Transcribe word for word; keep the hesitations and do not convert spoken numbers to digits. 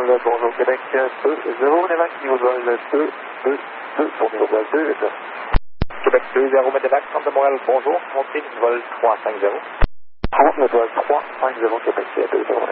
Montréal, bonjour Québec, deux zéro, Névac, niveau de vol deux deux deux, pour niveau de vol deux huit neuf. Québec deux zéro, Névac, centre de Montréal, bonjour, montée, vol trois cinq zéro. trente, vol trois cinq zéro, Québec deux zéro.